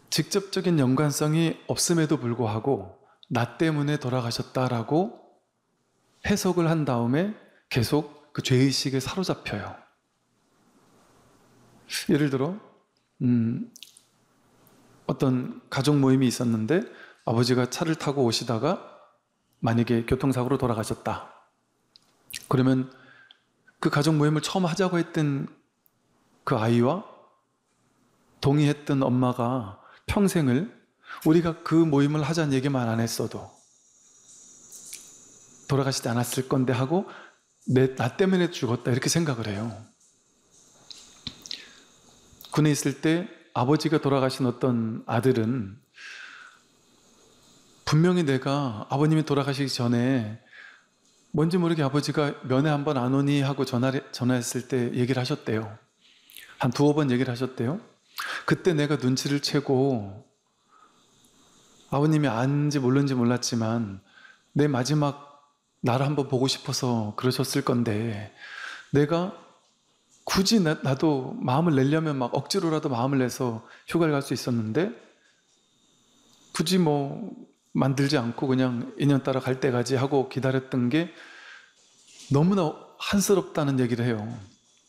직접적인 연관성이 없음에도 불구하고 나 때문에 돌아가셨다라고 해석을 한 다음에 계속 그 죄의식에 사로잡혀요. 예를 들어 어떤 가족 모임이 있었는데 아버지가 차를 타고 오시다가 만약에 교통사고로 돌아가셨다. 그러면 그 가족 모임을 처음 하자고 했던 그 아이와 동의했던 엄마가 평생을 우리가 그 모임을 하자는 얘기만 안 했어도 돌아가시지 않았을 건데 하고 나 때문에 죽었다 이렇게 생각을 해요. 군에 있을 때 아버지가 돌아가신 어떤 아들은 분명히 내가 아버님이 돌아가시기 전에 뭔지 모르게 아버지가 면회 한번 안 오니 하고 전화했을 때 얘기를 하셨대요. 한 두어 번 얘기를 하셨대요. 그때 내가 눈치를 채고 아버님이 안지 모르는지 몰랐지만 내 마지막 나를 한번 보고 싶어서 그러셨을 건데 내가 굳이 나도 마음을 내려면 막 억지로라도 마음을 내서 휴가를 갈 수 있었는데 굳이 뭐 만들지 않고 그냥 인연 따라 갈 때 가지 하고 기다렸던 게 너무나 한스럽다는 얘기를 해요.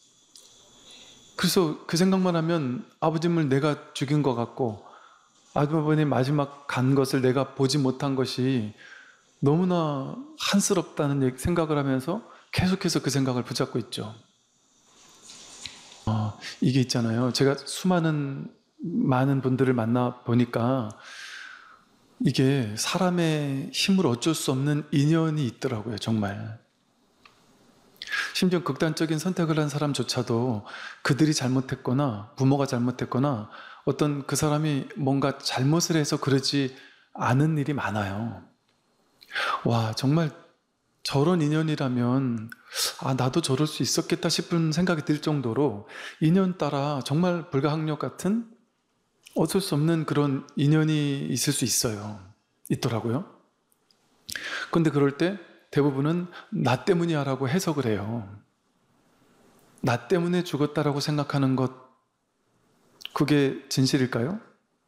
그래서 그 생각만 하면 아버님을 내가 죽인 것 같고 아버님 마지막 간 것을 내가 보지 못한 것이 너무나 한스럽다는 생각을 하면서 계속해서 그 생각을 붙잡고 있죠. 이게 있잖아요. 제가 많은 분들을 만나 보니까 이게 사람의 힘으로 어쩔 수 없는 인연이 있더라고요, 정말. 심지어 극단적인 선택을 한 사람조차도 그들이 잘못했거나 부모가 잘못했거나 어떤 그 사람이 뭔가 잘못을 해서 그러지 않은 일이 많아요. 와, 정말 저런 인연이라면 나도 저럴 수 있었겠다 싶은 생각이 들 정도로 인연 따라 정말 불가항력 같은 어쩔 수 없는 그런 인연이 있을 수 있더라고요. 근데 그럴 때 대부분은 나 때문이야 라고 해석을 해요. 나 때문에 죽었다라고 생각하는 것, 그게 진실일까요?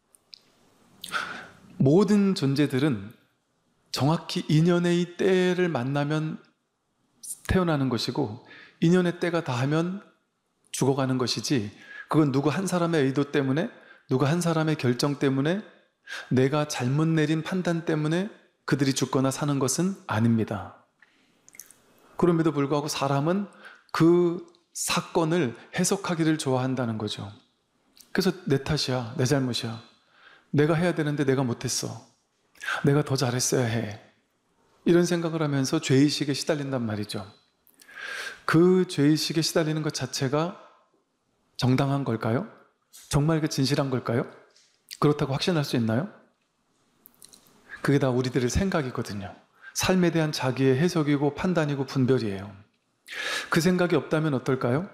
모든 존재들은 정확히 인연의 때를 만나면 태어나는 것이고 인연의 때가 다하면 죽어가는 것이지, 그건 누구 한 사람의 의도 때문에, 누구 한 사람의 결정 때문에, 내가 잘못 내린 판단 때문에 그들이 죽거나 사는 것은 아닙니다. 그럼에도 불구하고 사람은 그 사건을 해석하기를 좋아한다는 거죠. 그래서 내 탓이야, 내 잘못이야, 내가 해야 되는데 내가 못했어, 내가 더 잘했어야 해, 이런 생각을 하면서 죄의식에 시달린단 말이죠. 그 죄의식에 시달리는 것 자체가 정당한 걸까요? 정말 그 진실한 걸까요? 그렇다고 확신할 수 있나요? 그게 다 우리들의 생각이거든요. 삶에 대한 자기의 해석이고 판단이고 분별이에요. 그 생각이 없다면 어떨까요?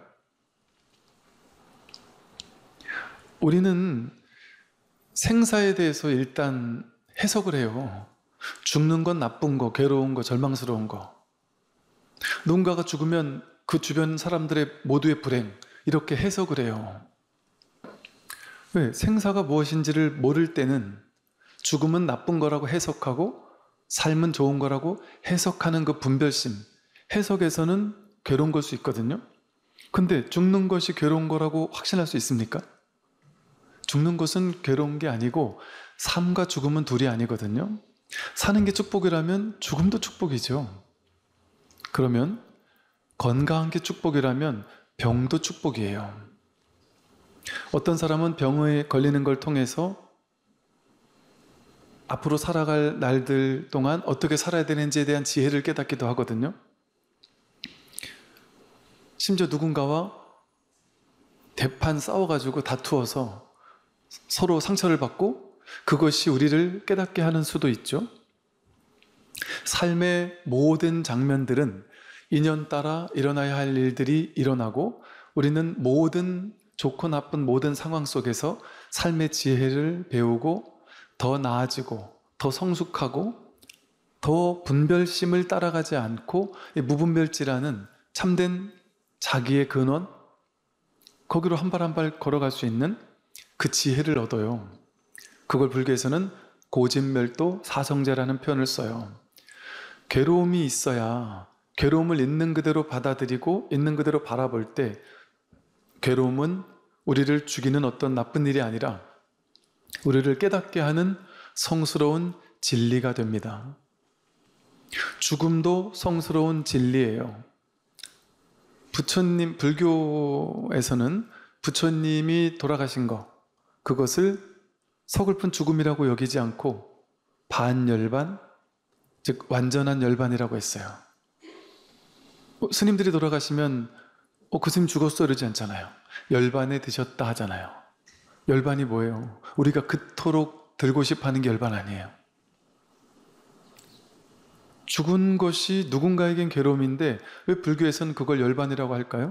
우리는 생사에 대해서 일단 해석을 해요. 죽는 건 나쁜 거, 괴로운 거, 절망스러운 거. 누군가가 죽으면 그 주변 사람들의 모두의 불행, 이렇게 해석을 해요. 왜? 생사가 무엇인지를 모를 때는 죽음은 나쁜 거라고 해석하고 삶은 좋은 거라고 해석하는 그 분별심, 해석에서는 괴로운 걸 수 있거든요. 근데 죽는 것이 괴로운 거라고 확신할 수 있습니까? 죽는 것은 괴로운 게 아니고 삶과 죽음은 둘이 아니거든요. 사는 게 축복이라면 죽음도 축복이죠. 그러면 건강한 게 축복이라면 병도 축복이에요. 어떤 사람은 병에 걸리는 걸 통해서 앞으로 살아갈 날들 동안 어떻게 살아야 되는지에 대한 지혜를 깨닫기도 하거든요. 심지어 누군가와 대판 싸워가지고 다투어서 서로 상처를 받고 그것이 우리를 깨닫게 하는 수도 있죠. 삶의 모든 장면들은 인연 따라 일어나야 할 일들이 일어나고 우리는 모든 좋고 나쁜 모든 상황 속에서 삶의 지혜를 배우고 더 나아지고 더 성숙하고 더 분별심을 따라가지 않고 무분별지라는 참된 자기의 근원, 거기로 한 발 한 발 걸어갈 수 있는 그 지혜를 얻어요. 그걸 불교에서는 고진멸도 사성제라는 표현을 써요. 괴로움이 있어야 괴로움을 있는 그대로 받아들이고 있는 그대로 바라볼 때 괴로움은 우리를 죽이는 어떤 나쁜 일이 아니라 우리를 깨닫게 하는 성스러운 진리가 됩니다. 죽음도 성스러운 진리예요. 부처님, 불교에서는 부처님이 돌아가신 것, 그것을 서글픈 죽음이라고 여기지 않고 반열반, 즉 완전한 열반이라고 했어요. 스님들이 돌아가시면 그 스님 죽었어 이러지 않잖아요. 열반에 드셨다 하잖아요. 열반이 뭐예요? 우리가 그토록 들고 싶어하는 게 열반 아니에요. 죽은 것이 누군가에겐 괴로움인데 왜 불교에서는 그걸 열반이라고 할까요?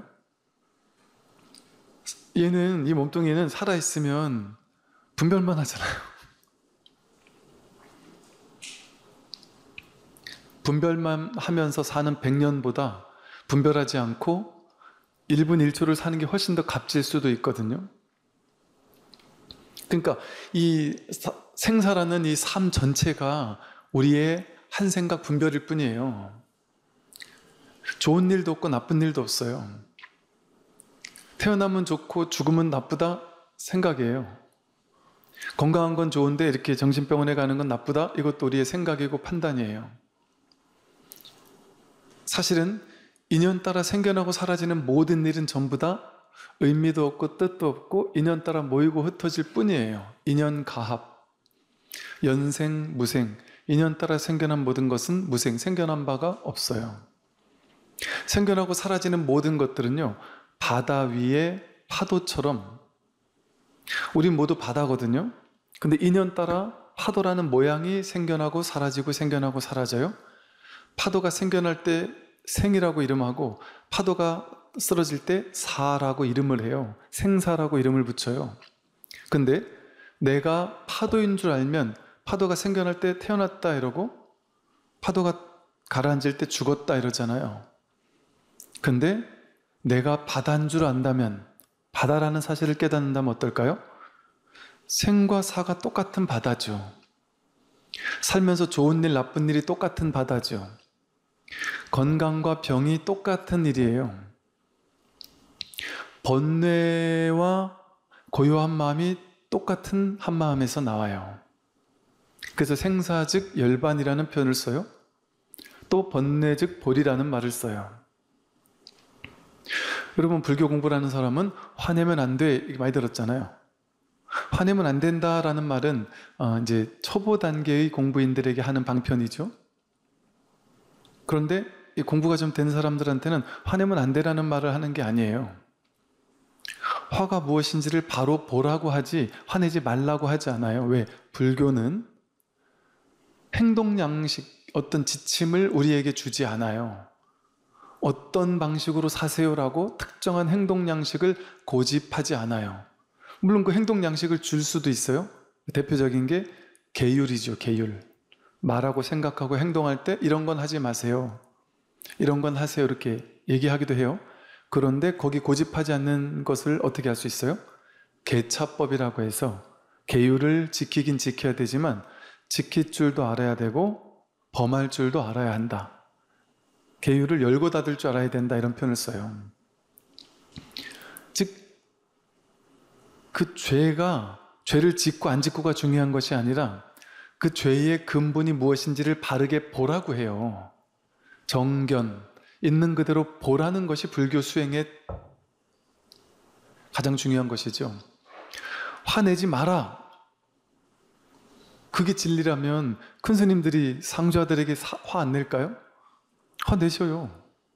얘는, 이 몸뚱이는 살아있으면 분별만 하잖아요. 분별만 하면서 사는 100년보다 분별하지 않고 1분 1초를 사는 게 훨씬 더 값질 수도 있거든요. 그러니까 이 생사라는 이 삶 전체가 우리의 한 생각 분별일 뿐이에요. 좋은 일도 없고 나쁜 일도 없어요. 태어나면 좋고 죽으면 나쁘다 생각이에요. 건강한 건 좋은데 이렇게 정신병원에 가는 건 나쁘다? 이것도 우리의 생각이고 판단이에요. 사실은 인연 따라 생겨나고 사라지는 모든 일은 전부 다 의미도 없고 뜻도 없고 인연 따라 모이고 흩어질 뿐이에요. 인연 가합, 연생, 무생, 인연 따라 생겨난 모든 것은 무생, 생겨난 바가 없어요. 생겨나고 사라지는 모든 것들은요, 바다 위의 파도처럼, 우린 모두 바다거든요. 근데 인연 따라 파도라는 모양이 생겨나고 사라지고 생겨나고 사라져요. 파도가 생겨날 때 생이라고 이름하고 파도가 쓰러질 때 사라고 이름을 해요. 생사라고 이름을 붙여요. 근데 내가 파도인 줄 알면 파도가 생겨날 때 태어났다 이러고 파도가 가라앉을 때 죽었다 이러잖아요. 근데 내가 바다인 줄 안다면, 바다라는 사실을 깨닫는다면 어떨까요? 생과 사가 똑같은 바다죠. 살면서 좋은 일, 나쁜 일이 똑같은 바다죠. 건강과 병이 똑같은 일이에요. 번뇌와 고요한 마음이 똑같은 한 마음에서 나와요. 그래서 생사 즉 열반이라는 표현을 써요. 또 번뇌 즉 볼이라는 말을 써요. 여러분, 불교 공부를 하는 사람은 화내면 안 돼, 이렇게 많이 들었잖아요. 화내면 안 된다라는 말은 이제 초보 단계의 공부인들에게 하는 방편이죠. 그런데 이 공부가 좀 된 사람들한테는 화내면 안 되라는 말을 하는 게 아니에요. 화가 무엇인지를 바로 보라고 하지 화내지 말라고 하지 않아요. 왜? 불교는 행동 양식, 어떤 지침을 우리에게 주지 않아요. 어떤 방식으로 사세요라고 특정한 행동 양식을 고집하지 않아요. 물론 그 행동 양식을 줄 수도 있어요. 대표적인 게 계율이죠. 계율. 말하고 생각하고 행동할 때 이런 건 하지 마세요, 이런 건 하세요, 이렇게 얘기하기도 해요. 그런데 거기 고집하지 않는 것을 어떻게 할 수 있어요? 계차법이라고 해서 계율을 지키긴 지켜야 되지만 지킬 줄도 알아야 되고 범할 줄도 알아야 한다. 계율을 열고 닫을 줄 알아야 된다, 이런 표현을 써요. 즉, 그 죄를 짓고 안 짓고가 중요한 것이 아니라 그 죄의 근본이 무엇인지를 바르게 보라고 해요. 정견, 있는 그대로 보라는 것이 불교 수행의 가장 중요한 것이죠. 화내지 마라, 그게 진리라면 큰 스님들이 상주하들에게 화 안 낼까요? 화내셔요.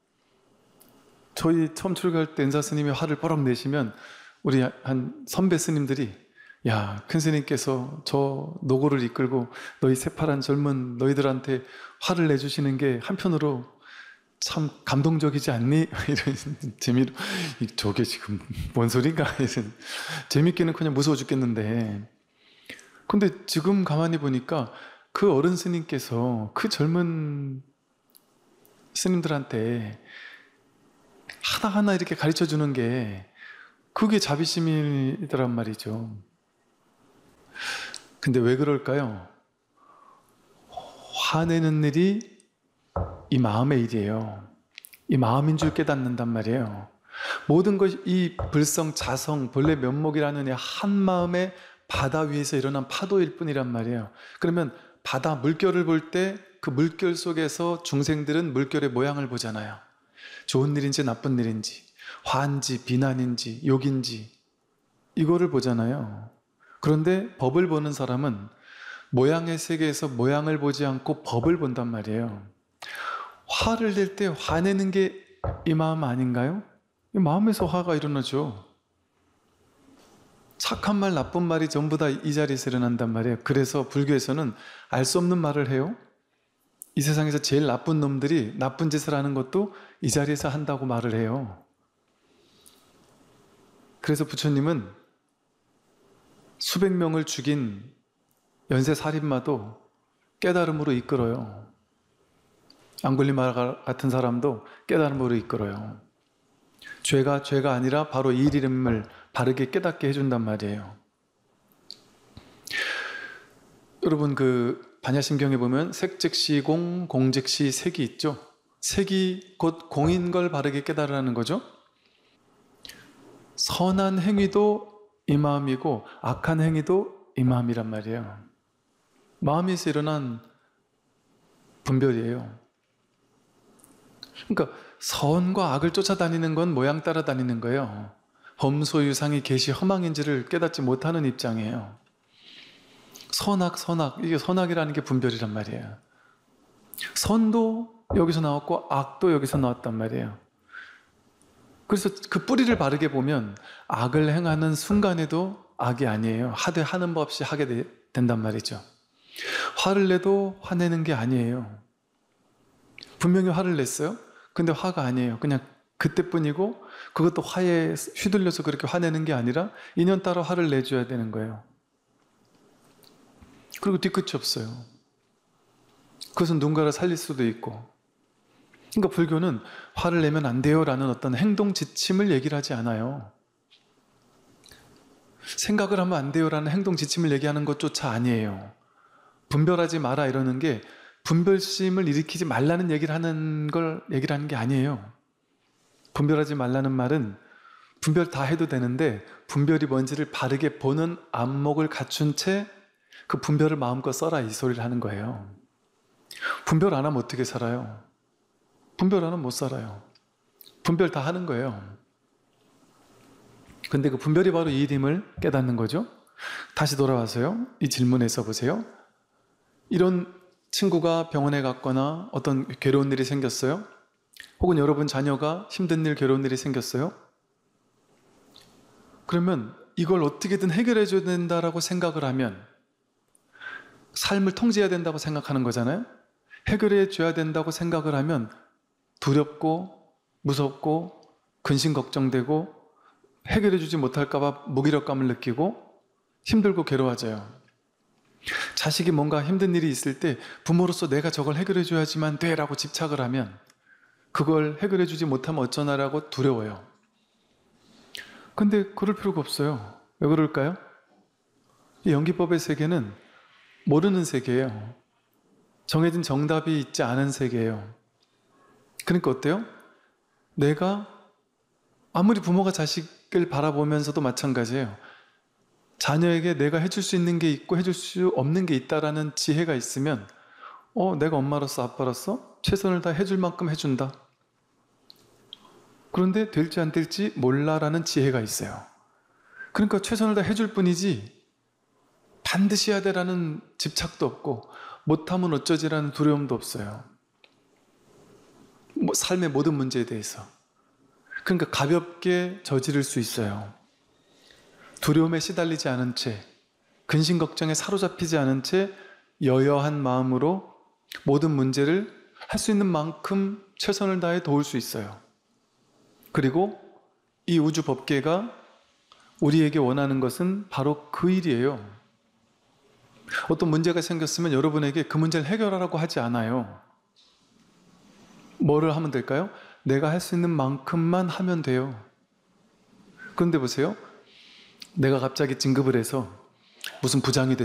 저희 처음 출가할 때 은사 스님이 화를 뻐럭 내시면 우리 한 선배 스님들이, 야, 큰 스님께서 저 노고를 이끌고 너희 새파란 젊은 너희들한테 화를 내주시는 게 한편으로 참 감동적이지 않니? 이런 재미로, 저게 지금 뭔 소린가? 재밌기는 그냥 무서워 죽겠는데. 근데 지금 가만히 보니까 그 어른 스님께서 그 젊은 스님들한테 하나하나 이렇게 가르쳐 주는 게 그게 자비심이더란 말이죠. 근데 왜 그럴까요? 화내는 일이 이 마음의 일이에요. 이 마음인 줄 깨닫는단 말이에요. 모든 것이 이 불성, 자성, 본래 면목이라는 이 한 마음의 바다 위에서 일어난 파도일 뿐이란 말이에요. 그러면 바다 물결을 볼 때 그 물결 속에서 중생들은 물결의 모양을 보잖아요. 좋은 일인지 나쁜 일인지, 화인지 비난인지 욕인지 이거를 보잖아요. 그런데 법을 보는 사람은 모양의 세계에서 모양을 보지 않고 법을 본단 말이에요. 화를 낼 때 화내는 게 이 마음 아닌가요? 이 마음에서 화가 일어나죠. 착한 말, 나쁜 말이 전부 다 이 자리에서 일어난단 말이에요. 그래서 불교에서는 알 수 없는 말을 해요. 이 세상에서 제일 나쁜 놈들이 나쁜 짓을 하는 것도 이 자리에서 한다고 말을 해요. 그래서 부처님은 수백 명을 죽인 연쇄살인마도 깨달음으로 이끌어요. 앙굴리마라 같은 사람도 깨달음으로 이끌어요. 죄가 죄가 아니라 바로 이 이름을 바르게 깨닫게 해준단 말이에요. 여러분 반야심경에 보면 색즉시 공, 공즉시 색이 있죠. 색이 곧 공인 걸 바르게 깨달으라는 거죠. 선한 행위도 이 마음이고 악한 행위도 이 마음이란 말이에요. 마음에서 일어난 분별이에요. 그러니까 선과 악을 쫓아다니는 건 모양 따라다니는 거예요. 범소유상이 계시 허망인지를 깨닫지 못하는 입장이에요. 선악 이게 선악이라는 게 분별이란 말이에요. 선도 여기서 나왔고 악도 여기서 나왔단 말이에요. 그래서 그 뿌리를 바르게 보면 악을 행하는 순간에도 악이 아니에요. 하는 법 없이 하게 된단 말이죠. 화를 내도 화내는 게 아니에요. 분명히 화를 냈어요. 근데 화가 아니에요. 그냥 그때뿐이고 그것도 화에 휘둘려서 그렇게 화내는 게 아니라 인연 따라 화를 내줘야 되는 거예요. 그리고 뒤끝이 없어요. 그것은 누군가를 살릴 수도 있고. 그러니까 불교는 화를 내면 안 돼요 라는 어떤 행동 지침을 얘기를 하지 않아요. 생각을 하면 안 돼요 라는 행동 지침을 얘기하는 것조차 아니에요. 분별하지 마라 이러는 게 분별심을 일으키지 말라는 얘기를 하는 게 아니에요. 분별하지 말라는 말은 분별 다 해도 되는데 분별이 뭔지를 바르게 보는 안목을 갖춘 채 그 분별을 마음껏 써라 이 소리를 하는 거예요. 분별 안 하면 어떻게 살아요? 분별 안 하면 못 살아요. 분별 다 하는 거예요. 근데 그 분별이 바로 이 힘을 깨닫는 거죠. 다시 돌아와서요. 이 질문에 써보세요. 이런 친구가 병원에 갔거나 어떤 괴로운 일이 생겼어요. 혹은 여러분 자녀가 힘든 일, 괴로운 일이 생겼어요. 그러면 이걸 어떻게든 해결해 줘야 된다라고 생각을 하면 삶을 통제해야 된다고 생각하는 거잖아요. 해결해 줘야 된다고 생각을 하면 두렵고 무섭고 근심 걱정되고 해결해 주지 못할까 봐 무기력감을 느끼고 힘들고 괴로워져요. 자식이 뭔가 힘든 일이 있을 때 부모로서 내가 저걸 해결해 줘야지만 돼 라고 집착을 하면 그걸 해결해 주지 못하면 어쩌나라고 두려워요. 근데 그럴 필요가 없어요. 왜 그럴까요? 이 연기법의 세계는 모르는 세계예요. 정해진 정답이 있지 않은 세계예요. 그러니까 어때요? 내가 아무리 부모가 자식을 바라보면서도 마찬가지예요. 자녀에게 내가 해줄 수 있는 게 있고 해줄 수 없는 게 있다라는 지혜가 있으면 내가 엄마로서 아빠로서 최선을 다 해줄 만큼 해준다. 그런데 될지 안 될지 몰라라는 지혜가 있어요. 그러니까 최선을 다 해줄 뿐이지 반드시 해야 되라는 집착도 없고 못하면 어쩌지라는 두려움도 없어요. 삶의 모든 문제에 대해서. 그러니까 가볍게 저지를 수 있어요. 두려움에 시달리지 않은 채, 근심 걱정에 사로잡히지 않은 채 여여한 마음으로 모든 문제를 할 수 있는 만큼 최선을 다해 도울 수 있어요. 그리고 이 우주 법계가 우리에게 원하는 것은 바로 그 일이에요. 어떤 문제가 생겼으면 여러분에게 그 문제를 해결하라고 하지 않아요. 뭐를 하면 될까요? 내가 할 수 있는 만큼만 하면 돼요. 그런데 보세요. 내가 갑자기 진급을 해서 무슨 부장이 됐어요.